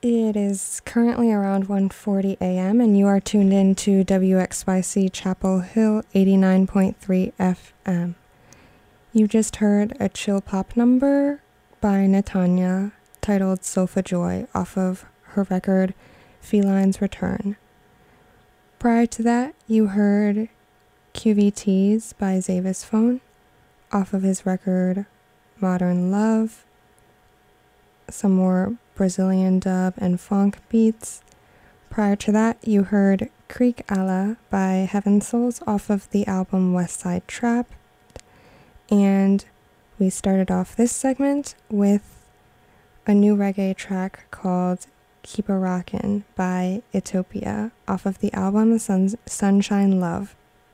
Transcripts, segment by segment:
It is currently around 1:40 a.m. and you are tuned in to WXYC Chapel Hill 89.3 FM. You just heard a chill pop number by Natanya titled Sofa Joy off of her record Feline's Return. Prior to that, you heard QVTs by Zavis Phone off of his record Modern Love. Some more Brazilian dub and funk beats. Prior to that, you heard Creek Alla by Heaven Souls off of the album West Side Trap. And we started off this segment with a new reggae track called Keep a Rockin' by Ethiopia off of the album Sunshine Love.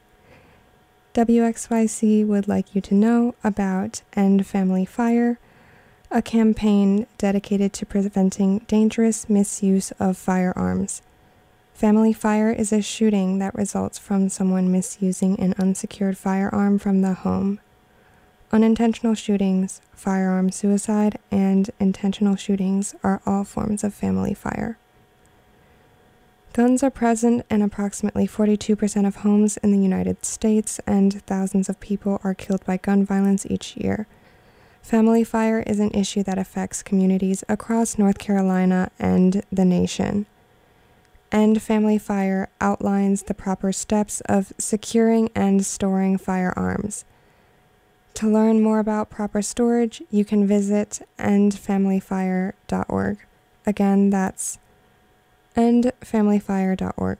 WXYC would like you to know about End Family Fire, a campaign dedicated to preventing dangerous misuse of firearms. Family fire is a shooting that results from someone misusing an unsecured firearm from the home. Unintentional shootings, firearm suicide, and intentional shootings are all forms of family fire. Guns are present in approximately 42% of homes in the United States, and thousands of people are killed by gun violence each year. Family fire is an issue that affects communities across North Carolina and the nation. End Family Fire outlines the proper steps of securing and storing firearms. To learn more about proper storage, you can visit endfamilyfire.org. Again, that's endfamilyfire.org.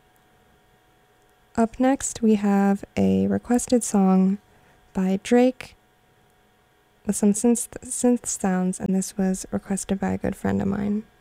Up next, we have a requested song by Drake with some synth sounds, and this was requested by a good friend of mine.